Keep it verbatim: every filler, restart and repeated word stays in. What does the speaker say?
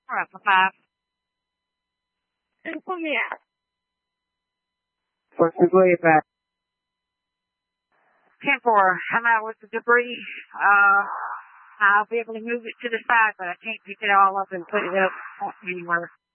All right, for five. And pull me out. What's the way back? ten four, I'm out with the debris. Uh, I'll be able to move it to the side, but I can't pick it all up and put it up anywhere.